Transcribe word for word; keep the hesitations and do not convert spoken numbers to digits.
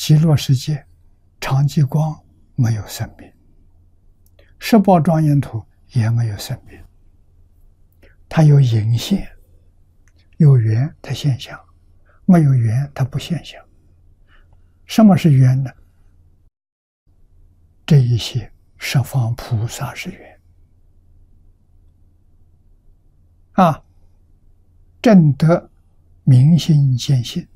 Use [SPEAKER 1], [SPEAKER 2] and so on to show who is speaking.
[SPEAKER 1] 极乐世界常寂光没有生命，十宝庄严土也没有生命，它有隐现，有缘它现象，没有缘它不现象。什么是缘呢？这一些十方菩萨是缘啊，证得明心见性，